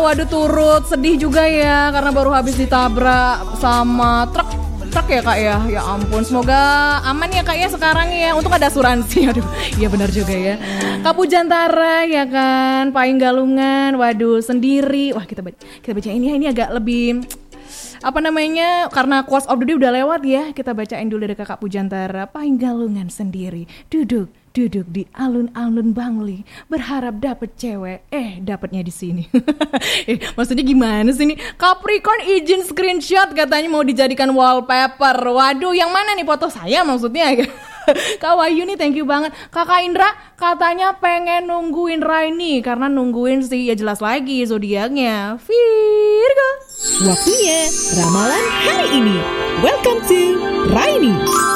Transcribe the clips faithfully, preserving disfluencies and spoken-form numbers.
waduh turut sedih juga ya karena baru habis ditabrak sama truk. Truk ya kak ya, ya ampun, semoga aman ya kak ya sekarang ya. Untung ada asuransi, aduh, iya benar juga ya. Kak Pujantara ya kan, Payung Galungan, waduh sendiri. Wah kita kita baca ini ini agak lebih apa namanya, karena quotes of the day udah lewat ya. Kita bacain dulu dari Kakak Pujantara. Payung Galungan sendiri, duduk duduk di alun-alun Bangli, berharap dapet cewek, eh dapetnya di sini. eh maksudnya gimana sih nih? Capricorn izin screenshot katanya mau dijadikan wallpaper. Waduh, yang mana nih foto saya maksudnya? Kak Wahyu nih thank you banget. Kakak Indra katanya pengen nungguin Raini karena nungguin sih ya jelas lagi zodiaknya Virgo. Waktunya ramalan hari ini. Welcome to Raini.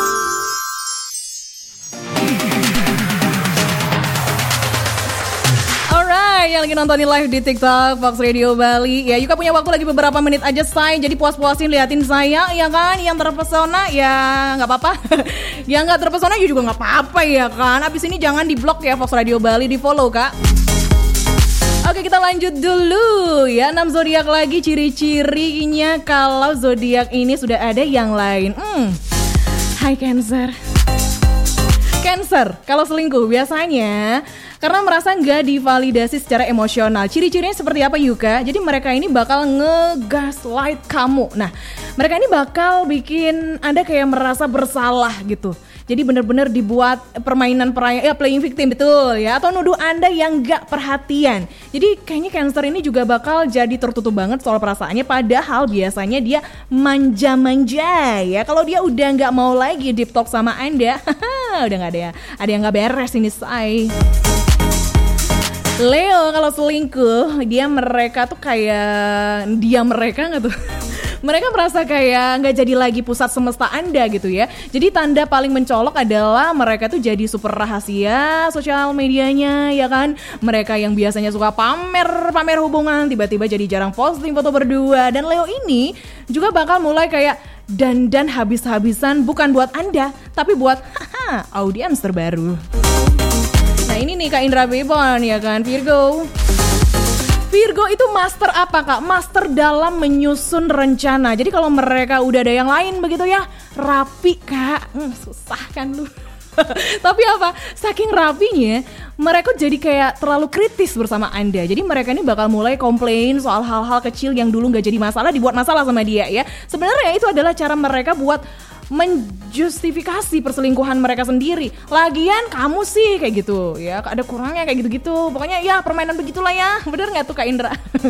Yang lagi nontonin live di TikTok Fox Radio Bali ya, Yuka punya waktu lagi beberapa menit aja say, jadi puas-puasin liatin saya ya kan. Yang terpesona ya nggak apa-apa, yang nggak terpesona juga nggak apa-apa ya kan. Abis ini jangan di blok ya Fox Radio Bali, di follow kak. Oke kita lanjut dulu ya, enam zodiak lagi ciri-cirinya kalau zodiak ini sudah ada yang lain. Hmm. Hai Cancer. Cancer kalau selingkuh biasanya karena merasa nggak divalidasi secara emosional. Ciri-cirinya seperti apa Yuka? Jadi mereka ini bakal nge-gaslight kamu. Nah, mereka ini bakal bikin Anda kayak merasa bersalah gitu. Jadi benar-benar dibuat permainan peraya, ya playing victim betul ya, atau nuduh Anda yang nggak perhatian. Jadi kayaknya Cancer ini juga bakal jadi tertutup banget soal perasaannya. Padahal biasanya dia manja-manja ya. Kalau dia udah nggak mau lagi deep talk sama Anda, udah nggak ada ya, ada yang nggak beres ini say. Leo kalau selingkuh, dia mereka tuh kayak dia mereka nggak tuh? Mereka merasa kayak nggak jadi lagi pusat semesta Anda gitu ya. Jadi tanda paling mencolok adalah mereka tuh jadi super rahasia sosial medianya ya kan. Mereka yang biasanya suka pamer pamer hubungan tiba-tiba jadi jarang posting foto berdua. Dan Leo ini juga bakal mulai kayak dandan habis-habisan bukan buat Anda tapi buat haha audiens terbaru. Nah ini nih Kak Indra Bebon ya kan, Virgo. Virgo itu master apa Kak? Master dalam menyusun rencana. Jadi kalau mereka udah ada yang lain begitu ya, rapi Kak. Hmm, susah kan lu. Tapi apa? Saking rapinya, mereka jadi kayak terlalu kritis bersama Anda. Jadi mereka ini bakal mulai komplain soal hal-hal kecil yang dulu gak jadi masalah, dibuat masalah sama dia ya. Sebenarnya itu adalah cara mereka buat menjustifikasi perselingkuhan mereka sendiri. Lagian kamu sih kayak gitu ya, ada kurangnya kayak gitu-gitu. Pokoknya ya permainan begitulah ya. Bener gak tuh Kak Indra?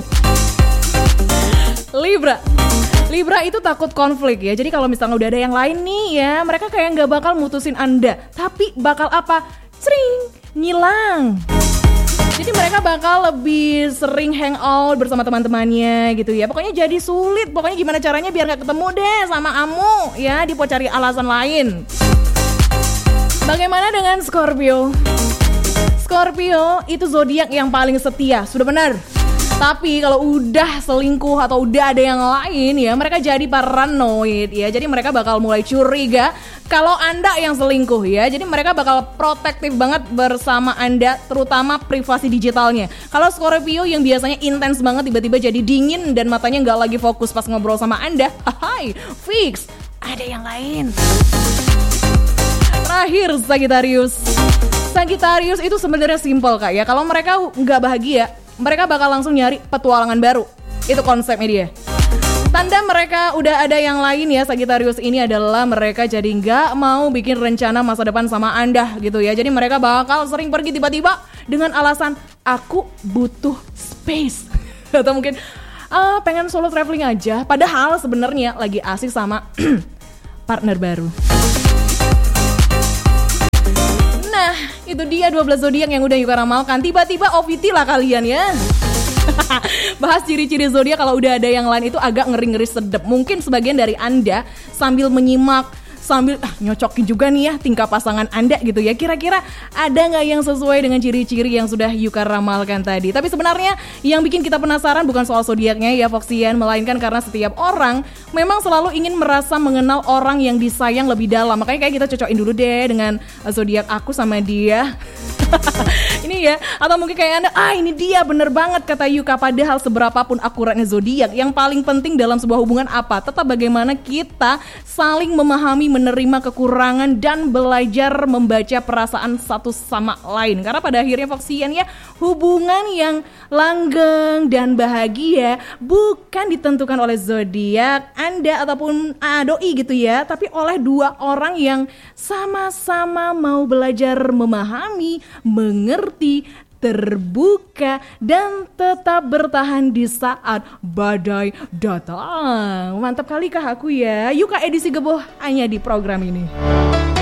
Libra. Libra itu takut konflik ya. Jadi kalau misalnya udah ada yang lain nih ya, mereka kayak gak bakal mutusin Anda, tapi bakal apa? Cring, ngilang. Jadi mereka bakal lebih sering hangout bersama teman-temannya gitu ya. Pokoknya jadi sulit. Pokoknya gimana caranya biar gak ketemu deh sama kamu ya. Dipo cari alasan lain. Bagaimana dengan Scorpio? Scorpio itu zodiak yang paling setia. Sudah benar. Tapi kalau udah selingkuh atau udah ada yang lain ya, mereka jadi paranoid ya. Jadi mereka bakal mulai curiga kalau Anda yang selingkuh ya. Jadi mereka bakal protektif banget bersama Anda, terutama privasi digitalnya. Kalau Scorpio yang biasanya intens banget tiba-tiba jadi dingin dan matanya nggak lagi fokus pas ngobrol sama Anda, hai, fix ada yang lain. Terakhir Sagittarius. Sagittarius itu sebenarnya simpel Kak ya. Kalau mereka nggak bahagia, mereka bakal langsung nyari petualangan baru. Itu konsepnya dia. Tanda mereka udah ada yang lain ya, Sagittarius ini adalah mereka jadi nggak mau bikin rencana masa depan sama Anda gitu ya. Jadi mereka bakal sering pergi tiba-tiba dengan alasan aku butuh space. Atau mungkin ah, pengen solo traveling aja. Padahal sebenarnya lagi asik sama partner baru. Nah, itu dia dua belas zodiak yang udah Yuka ramalkan. Tiba-tiba O V T lah kalian ya. Bahas ciri-ciri zodiak kalau udah ada yang lain itu agak ngeri-ngeri sedep. Mungkin sebagian dari Anda sambil menyimak, sambil ah, nyocokin juga nih ya tingkah pasangan Anda gitu ya. Kira-kira ada nggak yang sesuai dengan ciri-ciri yang sudah Yuka ramalkan tadi? Tapi sebenarnya yang bikin kita penasaran bukan soal zodiaknya ya Foxian, melainkan karena setiap orang memang selalu ingin merasa mengenal orang yang disayang lebih dalam. Makanya kayak kita cocokin dulu deh dengan zodiak aku sama dia. Ini ya, atau mungkin kayak Anda, ah ini dia bener banget kata Yuka. Padahal seberapapun akuratnya zodiak, yang paling penting dalam sebuah hubungan apa? Tetap bagaimana kita saling memahami, menerima kekurangan dan belajar membaca perasaan satu sama lain. Karena pada akhirnya Foxian ya, hubungan yang langgeng dan bahagia bukan ditentukan oleh zodiak Anda ataupun ah, doi gitu ya, tapi oleh dua orang yang sama-sama mau belajar memahami, mengerti, terbuka, dan tetap bertahan di saat badai datang. Mantap kali kah aku ya? Yuka edisi Geboh hanya di program ini.